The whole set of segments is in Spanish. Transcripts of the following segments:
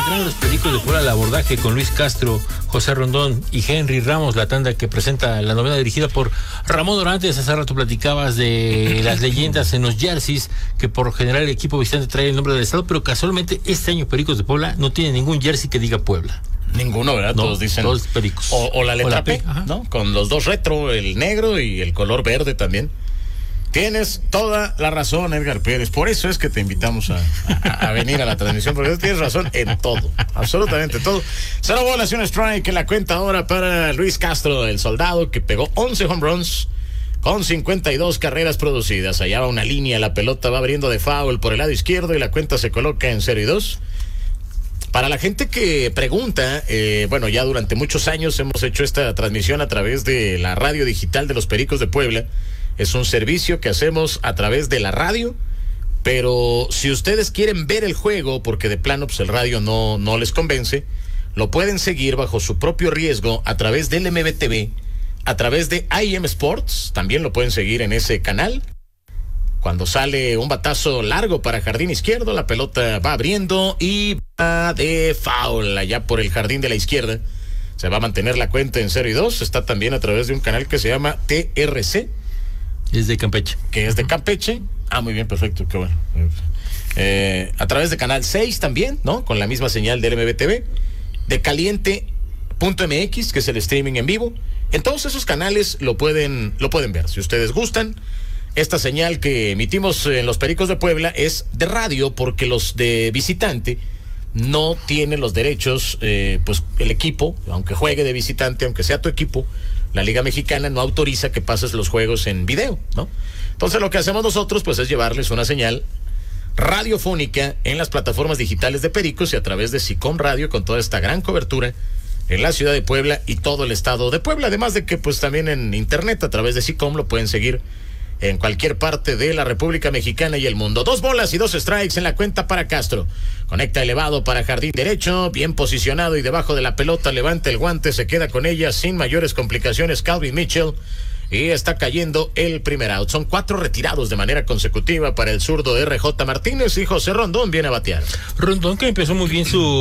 Tendrán los Pericos de Puebla el abordaje con Luis Castro, José Rondón y Henry Ramos, la tanda que presenta la novela dirigida por Ramón Dorantes. Hace rato platicabas de las leyendas en los jerseys, que por general el equipo visitante trae el nombre del estado, pero casualmente este año Pericos de Puebla no tiene ningún jersey que diga Puebla. Ninguno, ¿verdad? No, todos dicen todos Pericos. O la letra P, ¿no? Con los dos retro, el negro y el color verde también. Tienes toda la razón, Edgar Pérez. Por eso es que te invitamos a venir a la transmisión, porque tienes razón en todo, absolutamente todo. 0 bolas y un strike en la cuenta ahora para Luis Castro, el soldado, que pegó 11 home runs con 52 carreras producidas. Allá va una línea, la pelota va abriendo de foul por el lado izquierdo y la cuenta se coloca en 0-2. Para la gente que pregunta, bueno, ya durante muchos años hemos hecho esta transmisión a través de la radio digital de los Pericos de Puebla. Es un servicio que hacemos a través de la radio, pero si ustedes quieren ver el juego, porque de plano pues el radio no les convence, lo pueden seguir bajo su propio riesgo a través del MBTV, a través de IM Sports, también lo pueden seguir en ese canal. Cuando sale un batazo largo para jardín izquierdo, la pelota va abriendo y va de foul allá por el jardín de la izquierda. Se va a mantener la cuenta en 0-2. Está también a través de un canal que se llama TRC. Es de Campeche. Que es de Campeche. Ah, muy bien, perfecto, qué bueno. A través de Canal 6 también, ¿no? Con la misma señal del MBTV. De Caliente.mx, que es el streaming en vivo. En todos esos canales lo pueden ver. Si ustedes gustan, esta señal que emitimos en los Pericos de Puebla es de radio, porque los de visitante no tienen los derechos, pues el equipo, aunque juegue de visitante, aunque sea tu equipo, la Liga Mexicana no autoriza que pases los juegos en video, ¿no? Entonces lo que hacemos nosotros pues es llevarles una señal radiofónica en las plataformas digitales de Pericos y a través de SICOM Radio, con toda esta gran cobertura en la ciudad de Puebla y todo el estado de Puebla, además de que pues también en internet a través de SICOM lo pueden seguir en cualquier parte de la República Mexicana y el mundo. 2 bolas y 2 strikes en la cuenta para Castro. Conecta elevado para jardín derecho, bien posicionado y debajo de la pelota, levanta el guante, se queda con ella sin mayores complicaciones Calvin Mitchell. Y está cayendo el primer out. Son 4 retirados de manera consecutiva para el zurdo RJ Martínez, y José Rondón viene a batear. Rondón, que empezó muy bien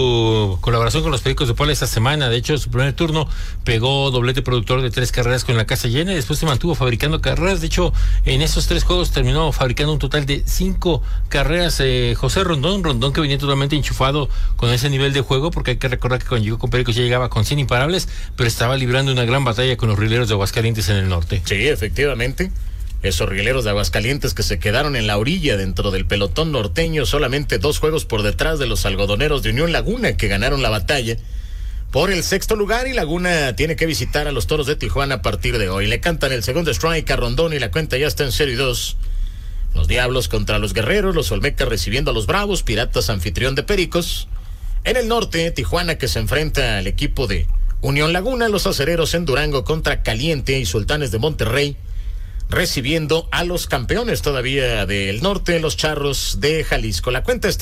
su colaboración con los Pericos de Puebla esta semana. De hecho, su primer turno pegó doblete productor de 3 carreras con la casa llena y después se mantuvo fabricando carreras. De hecho, en esos 3 juegos terminó fabricando un total de 5 carreras. José Rondón que venía totalmente enchufado con ese nivel de juego, porque hay que recordar que cuando llegó con Pericos ya llegaba con 100 imparables, pero estaba librando una gran batalla con los rieleros de Aguascalientes en el norte. Sí, efectivamente. Esos rieleros de Aguascalientes que se quedaron en la orilla dentro del pelotón norteño, solamente 2 juegos por detrás de los algodoneros de Unión Laguna, que ganaron la batalla por el 6º lugar, y Laguna tiene que visitar a los Toros de Tijuana a partir de hoy. Le cantan el segundo strike a Rondón y la cuenta ya está en 0-2. Los Diablos contra los Guerreros, los Olmecas recibiendo a los Bravos, Piratas anfitrión de Pericos. En el norte, Tijuana que se enfrenta al equipo de Unión Laguna, los Acereros en Durango contra Caliente y Sultanes de Monterrey recibiendo a los campeones todavía del norte, los Charros de Jalisco. La cuenta está